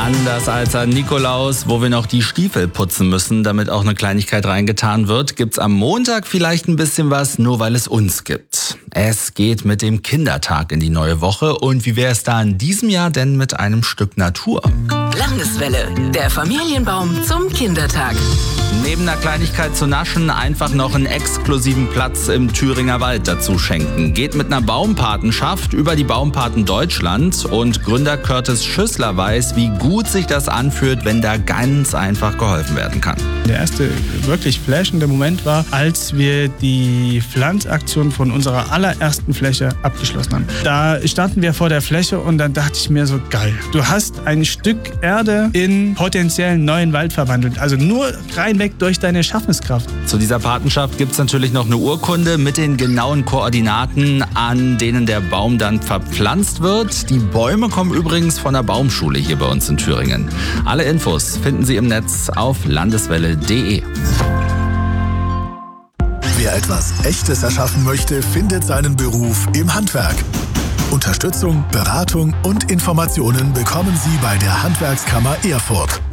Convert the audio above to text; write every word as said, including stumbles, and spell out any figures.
Anders als an Nikolaus, wo wir noch die Stiefel putzen müssen, damit auch eine Kleinigkeit reingetan wird, gibt's am Montag vielleicht ein bisschen was, nur weil es uns gibt. Es geht mit dem Kindertag in die neue Woche und wie wäre es da in diesem Jahr denn mit einem Stück Natur? Landeswelle, der Familienbaum zum Kindertag. Neben einer Kleinigkeit zu naschen, einfach noch einen exklusiven Platz im Thüringer Wald dazu schenken. Geht mit einer Baumpatenschaft über die Baumpaten Deutschland und Gründer Curtis Schüssler weiß, wie gut sich das anfühlt, wenn da ganz einfach geholfen werden kann. Der erste wirklich flashende Moment war, als wir die Pflanzaktion von unserer allerersten Fläche abgeschlossen haben. Da standen wir vor der Fläche und dann dachte ich mir so, geil, du hast ein Stück Erde in potenziellen neuen Wald verwandelt. Also nur reinweg durch deine Schaffenskraft. Zu dieser Patenschaft gibt es natürlich noch eine Urkunde mit den genauen Koordinaten, an denen der Baum dann verpflanzt wird. Die Bäume kommen übrigens von der Baumschule hier bei uns in Thüringen. Alle Infos finden Sie im Netz auf landeswelle punkt de. Wer etwas Echtes erschaffen möchte, findet seinen Beruf im Handwerk. Unterstützung, Beratung und Informationen bekommen Sie bei der Handwerkskammer Erfurt.